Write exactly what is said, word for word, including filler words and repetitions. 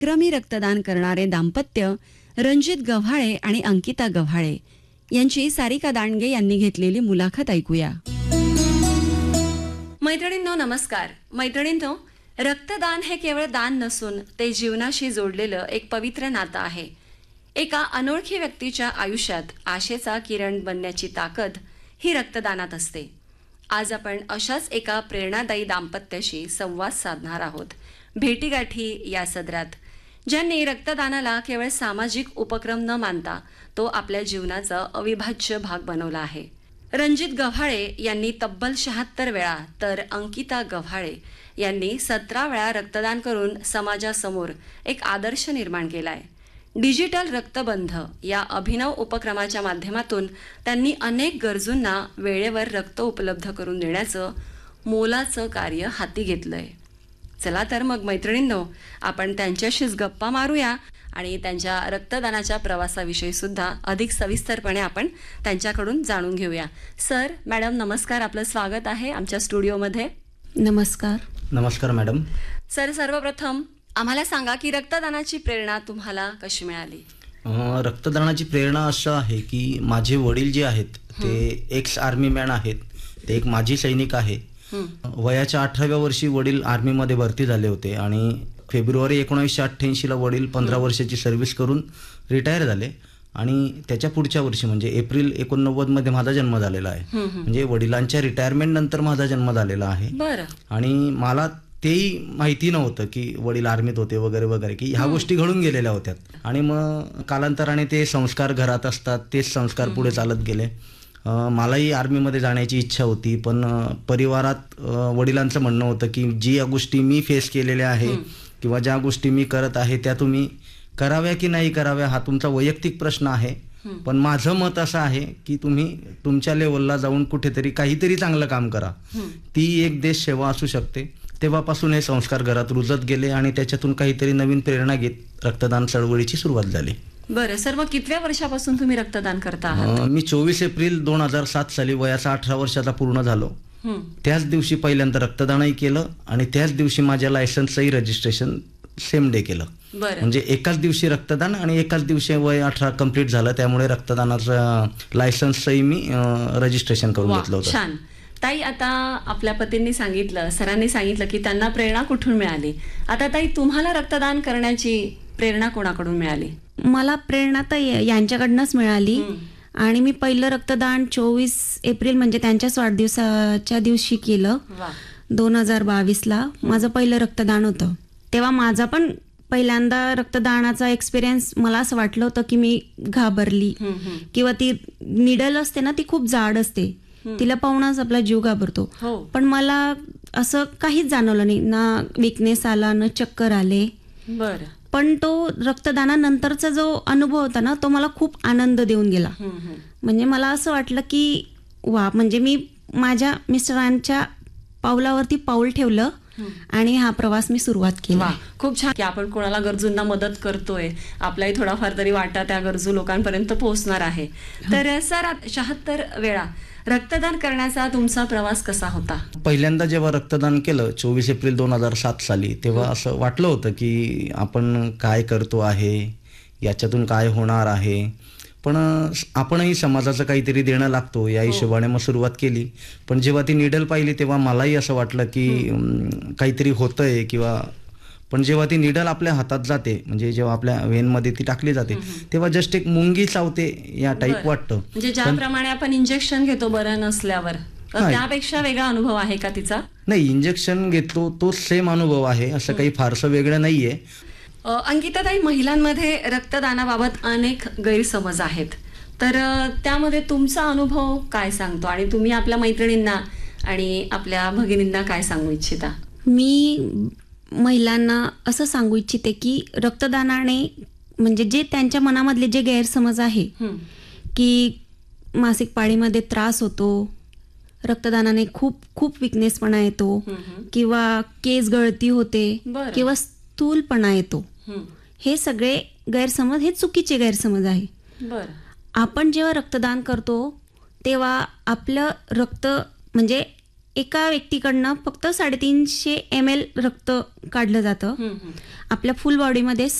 विक्रमी रक्तदान करणारे दाम्पत्य रणजित गव्हाळे आणि अंकिता गव्हाळे यांची सारिका दांडगे यांनी घेतलेली मुलाखत ऐकूया. मैत्रिणींनो नमस्कार. मैत्रिणींनो, रक्तदान हे केवळ दान नसून ते जीवनाशी जोडलेलं एक पवित्र नातं आहे. एका अनोळखी व्यक्तीच्या आयुष्यात आशेचा किरण बनण्याची ताकद ही रक्तदानात असते. आज आपण अशाच एका प्रेरणादायी दाम्पत्याशी संवाद साधणार आहोत. भेटीगाठी या सदरात, ज्यांनी रक्तदानाला केवळ सामाजिक उपक्रम न मानता तो आपल्या जीवनाचा अविभाज्य भाग बनवला आहे. रणजित गव्हाळे यांनी तब्बल शहात्तर वेळा तर अंकिता गव्हाळे यांनी सतरा वेळा रक्तदान करून समाजासमोर एक आदर्श निर्माण केलाय. डिजिटल रक्तबंध या अभिनव उपक्रमाच्या माध्यमातून त्यांनी अनेक गरजूंना वेळेवर रक्त उपलब्ध करून देण्याचं मोलाचं कार्य हाती घेतलंय. चला तर मग मैत्रिणींनो, आपण त्यांच्याशीच गप्पा मारूया आणि त्यांच्या रक्तदानाच्या प्रवासाविषयी सुद्धा अधिक सविस्तरपणे आपण त्यांच्याकडून जाणून घेऊया. सर, मॅडम नमस्कार, आपलं स्वागत आहे आमच्या स्टुडिओमध्ये. नमस्कार. नमस्कार मॅडम. सर, सर्वप्रथम आम्हाला सांगा की रक्तदानाची प्रेरणा तुम्हाला कशी मिळाली? रक्तदानाची प्रेरणा असं आहे की माझे वडील जे आहेत ते एक्स आर्मी मॅन आहेत. ते एक माजी सैनिक आहे. वयाच्या अठराव्या वर्षी वडील आर्मीमध्ये भरती झाले होते आणि फेब्रुवारी एकोणीसशे अठ्ठ्याऐंशीला वडील पंधरा वर्षाची सर्व्हिस करून रिटायर झाले आणि त्याच्या पुढच्या वर्षी म्हणजे एप्रिल एकोणनव्वदमध्ये माझा जन्म झालेला आहे. म्हणजे वडिलांच्या रिटायरमेंट नंतर माझा जन्म झालेला आहे. आणि मला तेही माहिती नव्हतं की वडील आर्मीत होते वगैरे वगैरे, की ह्या गोष्टी घडून गेलेल्या होत्या. आणि मग कालांतराने ते संस्कार घरात असतात, तेच संस्कार पुढे चालत गेले. मलाही आर्मीमध्ये जाण्याची इच्छा होती, पण परिवारात वडिलांचं म्हणणं होतं की जी या गोष्टी मी फेस केलेल्या आहे किंवा ज्या गोष्टी मी करत आहे त्या तुम्ही कराव्या की नाही कराव्या हा तुमचा वैयक्तिक प्रश्न आहे, पण माझं मत असं आहे की तुम्ही तुमच्या लेवलला जाऊन कुठेतरी काहीतरी चांगलं काम करा. ती एक देश सेवा असू शकते. तेव्हापासून हे संस्कार घरात रुजत गेले आणि त्याच्यातून काहीतरी नवीन प्रेरणा घेत रक्तदान चळवळीची सुरुवात झाली. बरं सर, मग कितव्या वर्षापासून तुम्ही रक्तदान करता आहात? मी चोवीस एप्रिल दोन हजार सात साली वयाचा अठरा वर्षाचा पूर्ण झालो. त्याच दिवशी पहिल्यांदा रक्तदानही केलं आणि त्याच दिवशी माझ्या लायसन्सचंही रजिस्ट्रेशन सेम डे केलं. म्हणजे एकाच दिवशी रक्तदान आणि एकाच दिवशी वय अठरा कम्प्लीट झालं. त्यामुळे रक्तदानाचं लायसन्सचंही मी रजिस्ट्रेशन करून घेतलं होतं. छान. ताई, आता आपल्या पतींनी सांगितलं, सरांनी सांगितलं की त्यांना प्रेरणा कुठून मिळाली. आता ताई, तुम्हाला रक्तदान करण्याची प्रेरणा कोणाकडून मिळाली? मला प्रेरणा तर यांच्याकडनंच मिळाली. आणि मी पहिलं रक्तदान चोवीस एप्रिल म्हणजे त्यांच्याच वाढदिवसाच्या दिवशी केलं. दोन हजार बावीसला माझं पहिलं रक्तदान होतं. तेव्हा माझा पण पहिल्यांदा रक्तदानाचा एक्सपिरियन्स मला असं वाटलं होतं की मी घाबरली किंवा ती निडल असते ना, ती खूप जाड असते, तिला पाहूनच आपला जीव घाबरतो. पण मला असं काहीच जाणवलं नाही, ना विकनेस आला ना चक्कर आले. बरं. पण तो रक्तदानानंतरचा जो अनुभव होता ना, तो मला खूप आनंद देऊन गेला. म्हणजे मला असं वाटलं की वा, म्हणजे मी माझ्या मिस्टरांच्या पावलावरती पाऊल ठेवलं आणि हा प्रवास मी सुरुवात केला. खूप छान की आपण कोणाला गरजूंना मदत करतोय, आपलाही थोडाफार तरी वाटा त्या गरजू लोकांपर्यंत पोहोचणार आहे. तर सर, शहात्तर वेळा रक्तदान करण्याचा तुमचा प्रवास कसा होता? पहिल्यांदा जेव्हा रक्तदान केलं चोवीस एप्रिल दोन हजार सात साली, तेव्हा असं वाटलं होतं की आपण काय करतो आहे, याच्यातून काय होणार आहे, पण आपणही समाजाचं काहीतरी देणं लागतो या हिशोबाने मग सुरुवात केली. पण जेव्हा ती निडल पाहिली तेव्हा मलाही असं वाटलं की काहीतरी होतंय किंवा, पण जेव्हा ती निडल आपल्या हातात जाते, म्हणजे जेव्हा आपल्या वेनमध्ये ती टाकली जाते, तेव्हा जस्ट एक मुंगी चावते या टाईप वाटतं. म्हणजे ज्याप्रमाणे आपण इंजेक्शन घेतो बरं नसल्यावर, त्यापेक्षा वेगळा अनुभव आहे का तिचा? नाही, इंजेक्शन घेतो तो सेम अनुभव आहे, असं काही फारसं वेगळं नाहीये. अंकिताताई, महिलांमध्ये रक्तदानाबाबत अनेक गैरसमज आहेत, तर त्यामध्ये तुमचा अनुभव काय सांगतो आणि तुम्ही आपल्या मैत्रिणींना आणि आपल्या भगिनींना काय सांगू इच्छिता? मी महिलांना असं सांगू इच्छिते की रक्तदानाने म्हणजे जे त्यांच्या मनामधले जे गैरसमज आहे की मासिक पाळीमध्ये त्रास होतो, रक्तदानाने खूप खूप विकनेसपणा येतो किंवा केस गळती होते किंवा स्थूलपणा येतो, हे सगळे गैरसमज हे चुकीचे गैरसमज आहे. आपण जेव्हा रक्तदान करतो तेव्हा आपलं रक्त म्हणजे एका व्यक्तीकडनं फक्त साडेतीनशे एम एल रक्त काढलं जातं. आपल्या फुल बॉडीमध्ये